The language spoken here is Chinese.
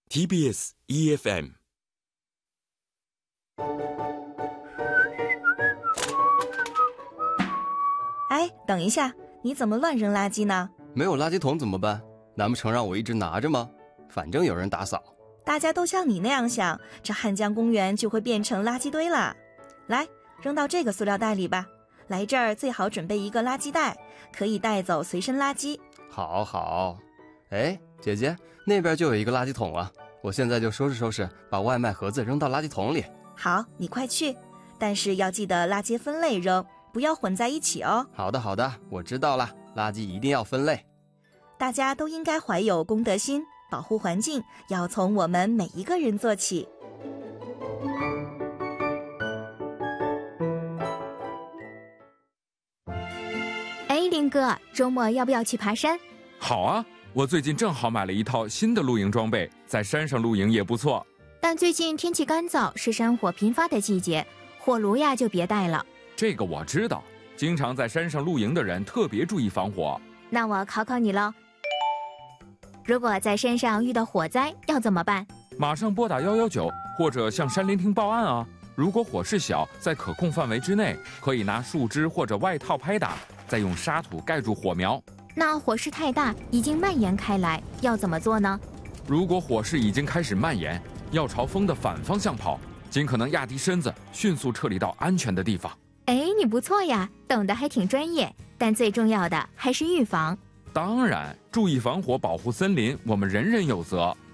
TBS EFM。 哎，等一下，你怎么乱扔垃圾呢？ 没有垃圾桶怎么办？难不成让我一直拿着吗？反正有人打扫。 大家都像你那样想，这汉江公园就会变成垃圾堆了。来，扔到这个塑料袋里吧。来这儿最好准备一个垃圾袋，可以带走随身垃圾。 好。哎，姐姐，那边就有一个垃圾桶了，我现在就收拾收拾，把外卖盒子扔到垃圾桶里。 好，你快去，但是要记得垃圾分类扔，不要混在一起哦。 好的，我知道了，垃圾一定要分类。 大家都应该怀有公德心，保护环境要从我们每一个人做起。 哎，林哥，周末要不要去爬山？ 好啊，我最近正好买了一套新的露营装备，在山上露营也不错。 但最近天气干燥，是山火频发的季节，火炉呀就别带了。 这个我知道，经常在山上露营的人特别注意防火。 那我考考你喽，如果在山上遇到火灾要怎么办？ 马上拨打119，或者向山林厅报案啊。如果火势小，在可控范围之内，可以拿树枝或者外套拍打，再用沙土盖住火苗。 那火势太大，已经蔓延开来，要怎么做呢？ 如果火势已经开始蔓延，要朝风的反方向跑，尽可能压低身子，迅速撤离到安全的地方。 哎，你不错呀，懂得还挺专业，但最重要的还是预防。 当然，注意防火，保护森林，我们人人有责。